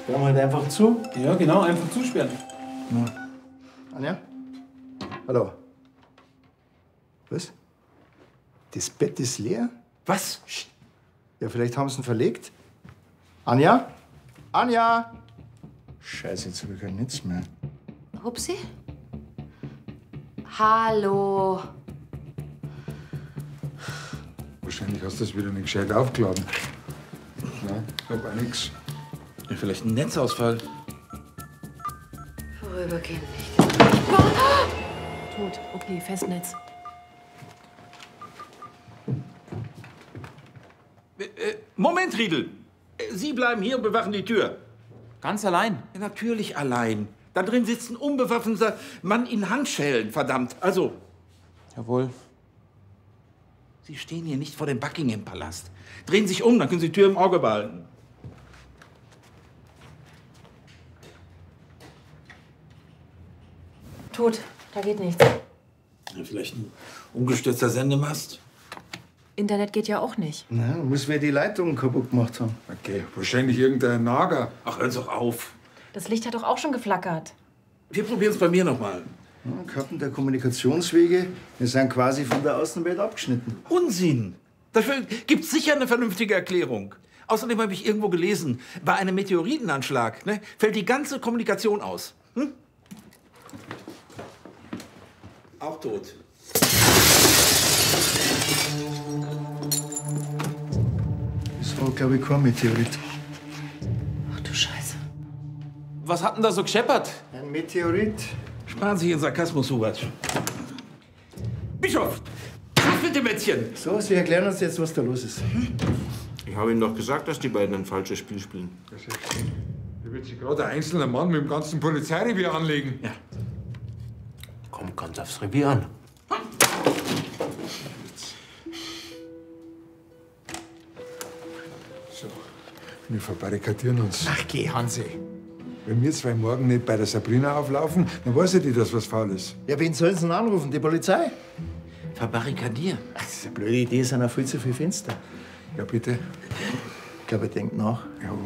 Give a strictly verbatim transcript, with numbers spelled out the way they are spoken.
Sperren wir halt einfach zu. Ja, genau, einfach zusperren. Ja. Anja? Hallo. Was? Das Bett ist leer? Was? Ja, vielleicht haben sie ihn verlegt. Anja? Anja! Scheiße, jetzt habe ich kein Netz mehr. Hupsi? Hallo. Wahrscheinlich hast du das wieder nicht gescheit aufgeladen. Nein, ich hab auch nix. Ja, vielleicht ein Netzausfall. Vorübergehend nicht. Tot. Okay, Festnetz. Äh, äh, Moment, Riedel. Äh, Sie bleiben hier und bewachen die Tür. Ganz allein. Ja, natürlich allein. Da drin sitzt ein unbewaffneter Mann in Handschellen, verdammt. Also, Jawohl. Sie stehen hier nicht vor dem Buckingham-Palast. Drehen sich um, dann können Sie die Tür im Auge behalten. Tot. Da geht nichts. Ja, vielleicht ein umgestürzter Sendemast. Internet geht ja auch nicht. Na, muss wer die Leitungen kaputt gemacht haben. Okay, wahrscheinlich irgendein Nager. Ach, hören Sie doch auf. Das Licht hat doch auch schon geflackert. Wir probieren es bei mir noch mal. Ja, Karten der Kommunikationswege, wir sind quasi von der Außenwelt abgeschnitten. Unsinn! Dafür gibt's sicher eine vernünftige Erklärung. Außerdem habe ich irgendwo gelesen, bei einem Meteoritenanschlag ne, fällt die ganze Kommunikation aus. Hm? Auch tot. Das war, glaube ich, kein Meteorit. Ach du Scheiße. Was hat denn da so gescheppert? Ein Meteorit? Sparen Sie Ihren Sarkasmus, Hubert. Bischof! Was mit dem Mädchen? So, Sie erklären uns jetzt, was da los ist. Ich habe Ihnen doch gesagt, dass die beiden ein falsches Spiel spielen. Das ist Hier wird sich gerade ein einzelner Mann mit dem ganzen Polizeirevier anlegen. Ja. Kommt ganz aufs Revier an. So, wir verbarrikadieren uns. Ach, geh, Hansi. Wenn wir zwei morgen nicht bei der Sabrina auflaufen, dann weiß ich nicht, dass was faul ist. Ja, wen sollen Sie denn anrufen? Die Polizei? Verbarrikadieren. Ach, das ist eine blöde Idee, es sind auch viel zu viele Fenster. Ja, bitte. Ich glaube, er denkt nach. Ja,